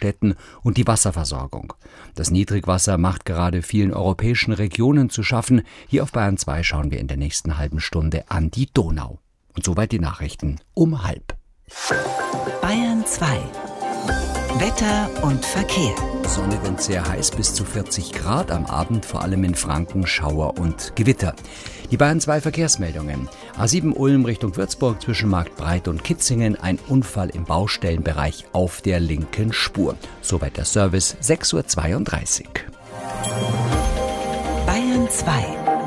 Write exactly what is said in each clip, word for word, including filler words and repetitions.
Städten und die Wasserversorgung. Das Niedrigwasser macht gerade vielen europäischen Regionen zu schaffen. Hier auf Bayern zwei schauen wir in der nächsten halben Stunde an die Donau. Und soweit die Nachrichten um halb. Bayern zwei. Wetter und Verkehr. Sonnig und sehr heiß, bis zu vierzig Grad, am Abend vor allem in Franken Schauer und Gewitter. Die Bayern zwei Verkehrsmeldungen. A sieben Ulm Richtung Würzburg zwischen Marktbreit und Kitzingen, ein Unfall im Baustellenbereich auf der linken Spur. Soweit der Service, sechs Uhr zweiunddreißig. Bayern zwei.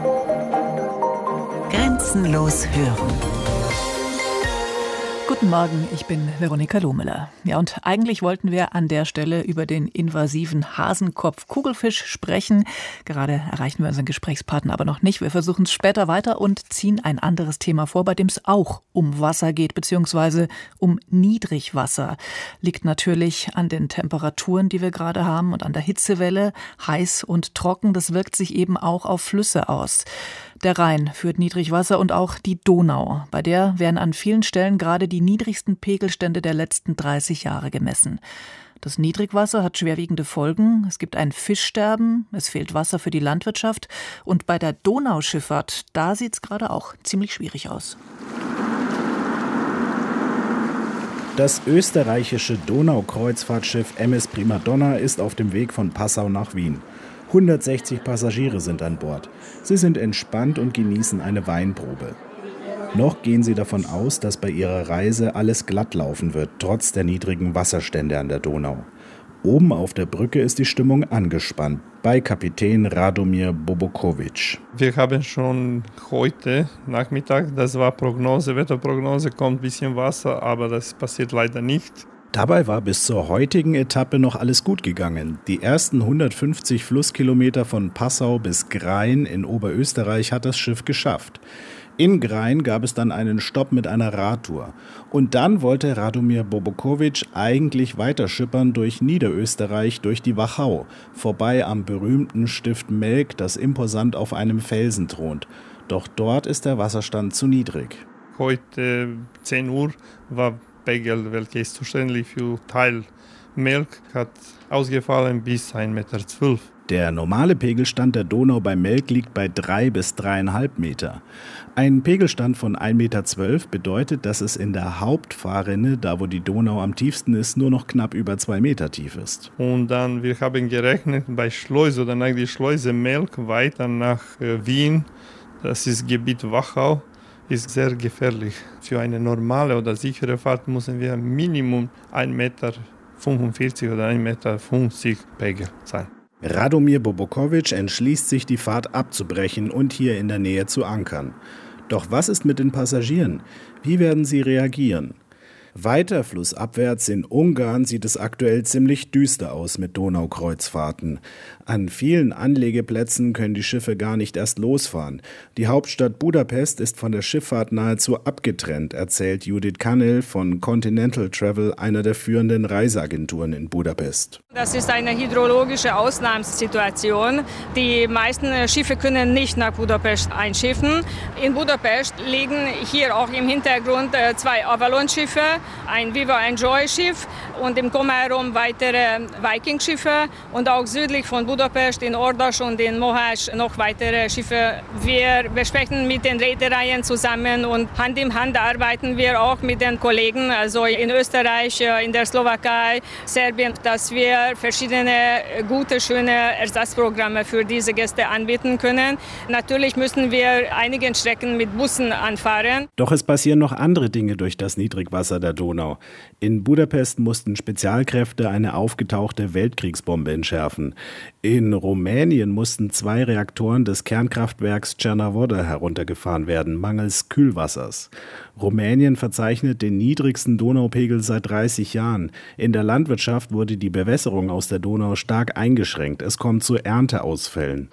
Grenzenlos hören. Guten Morgen, ich bin Veronika Lohmüller. Ja, und eigentlich wollten wir an der Stelle über den invasiven Hasenkopf-Kugelfisch sprechen. Gerade erreichen wir unseren Gesprächspartner aber noch nicht. Wir versuchen es später weiter und ziehen ein anderes Thema vor, bei dem es auch um Wasser geht, beziehungsweise um Niedrigwasser. Liegt natürlich an den Temperaturen, die wir gerade haben und an der Hitzewelle. Heiß und trocken, das wirkt sich eben auch auf Flüsse aus. Der Rhein führt Niedrigwasser und auch die Donau. Bei der werden an vielen Stellen gerade die niedrigsten Pegelstände der letzten dreißig Jahre gemessen. Das Niedrigwasser hat schwerwiegende Folgen. Es gibt ein Fischsterben, es fehlt Wasser für die Landwirtschaft. Und bei der Donauschifffahrt, da sieht es gerade auch ziemlich schwierig aus. Das österreichische Donaukreuzfahrtschiff M S Primadonna ist auf dem Weg von Passau nach Wien. hundertsechzig Passagiere sind an Bord. Sie sind entspannt und genießen eine Weinprobe. Noch gehen sie davon aus, dass bei ihrer Reise alles glatt laufen wird, trotz der niedrigen Wasserstände an der Donau. Oben auf der Brücke ist die Stimmung angespannt, bei Kapitän Radomir Bobokovic. Wir haben schon heute Nachmittag, das war Prognose, Wetterprognose, kommt ein bisschen Wasser, aber das passiert leider nicht. Dabei war bis zur heutigen Etappe noch alles gut gegangen. Die ersten hundertfünfzig Flusskilometer von Passau bis Grain in Oberösterreich hat das Schiff geschafft. In Grain gab es dann einen Stopp mit einer Radtour. Und dann wollte Radomir Bobokovic eigentlich weiter schippern durch Niederösterreich, durch die Wachau, vorbei am berühmten Stift Melk, das imposant auf einem Felsen thront. Doch dort ist der Wasserstand zu niedrig. Heute zehn Uhr war Pegel, welcher ist zuständig für Teil Melk, hat ausgefallen bis ein Meter zwölf. Der normale Pegelstand der Donau bei Melk liegt bei drei bis dreieinhalb Meter. Ein Pegelstand von ein Meter zwölf bedeutet, dass es in der Hauptfahrrinne, da wo die Donau am tiefsten ist, nur noch knapp über zwei Meter tief ist. Und dann, wir haben gerechnet, bei Schleuse oder nach der Schleuse Melk weiter nach äh, Wien, das ist Gebiet Wachau, ist sehr gefährlich. Für eine normale oder sichere Fahrt müssen wir Minimum ein Meter fünfundvierzig oder ein Meter fünfzig Pegel sein. Radomir Bobokovic entschließt sich, die Fahrt abzubrechen und hier in der Nähe zu ankern. Doch was ist mit den Passagieren? Wie werden sie reagieren? Weiter flussabwärts in Ungarn sieht es aktuell ziemlich düster aus mit Donaukreuzfahrten. An vielen Anlegeplätzen können die Schiffe gar nicht erst losfahren. Die Hauptstadt Budapest ist von der Schifffahrt nahezu abgetrennt, erzählt Judith Kannel von Continental Travel, einer der führenden Reiseagenturen in Budapest. Das ist eine hydrologische Ausnahmesituation. Die meisten Schiffe können nicht nach Budapest einschiffen. In Budapest liegen hier auch im Hintergrund zwei Avalon-Schiffe, ein Viva Enjoy-Schiff und im Komárom weitere Viking-Schiffe und auch südlich von Budapest in Ordas und in Mohács noch weitere Schiffe. Wir besprechen mit den Reedereien zusammen und Hand in Hand arbeiten wir auch mit den Kollegen, also in Österreich, in der Slowakei, Serbien, dass wir verschiedene gute, schöne Ersatzprogramme für diese Gäste anbieten können. Natürlich müssen wir einige Strecken mit Bussen anfahren. Doch es passieren noch andere Dinge durch das Niedrigwasser der Donau. In Budapest mussten Spezialkräfte eine aufgetauchte Weltkriegsbombe entschärfen. In Rumänien mussten zwei Reaktoren des Kernkraftwerks Cernavodă heruntergefahren werden, mangels Kühlwassers. Rumänien verzeichnet den niedrigsten Donaupegel seit dreißig Jahren. In der Landwirtschaft wurde die Bewässerung aus der Donau stark eingeschränkt. Es kommt zu Ernteausfällen.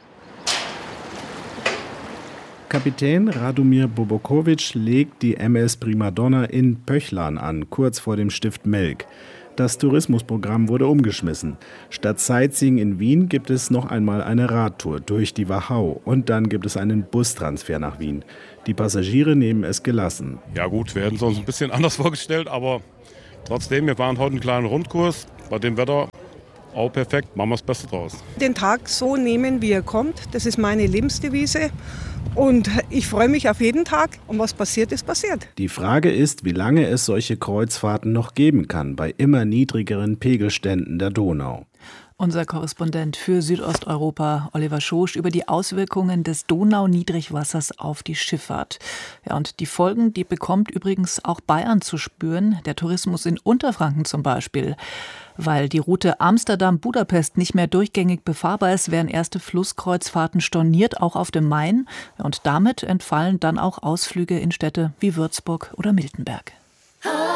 Kapitän Radomir Bobokovic legt die M S Primadonna in Pöchlan an, kurz vor dem Stift Melk. Das Tourismusprogramm wurde umgeschmissen. Statt Sightseeing in Wien gibt es noch einmal eine Radtour durch die Wachau und dann gibt es einen Bustransfer nach Wien. Die Passagiere nehmen es gelassen. Ja gut, wir hätten es uns ein bisschen anders vorgestellt, aber trotzdem, wir fahren heute einen kleinen Rundkurs. Bei dem Wetter auch perfekt, machen wir das Beste draus. Den Tag so nehmen, wie er kommt, das ist meine Lebensdevise. Und ich freue mich auf jeden Tag. Und was passiert, ist passiert. Die Frage ist, wie lange es solche Kreuzfahrten noch geben kann bei immer niedrigeren Pegelständen der Donau. Unser Korrespondent für Südosteuropa, Oliver Schosch, über die Auswirkungen des Donau-Niedrigwassers auf die Schifffahrt. Ja, und die Folgen, die bekommt übrigens auch Bayern zu spüren, der Tourismus in Unterfranken zum Beispiel. Weil die Route Amsterdam-Budapest nicht mehr durchgängig befahrbar ist, werden erste Flusskreuzfahrten storniert, auch auf dem Main. Und damit entfallen dann auch Ausflüge in Städte wie Würzburg oder Miltenberg.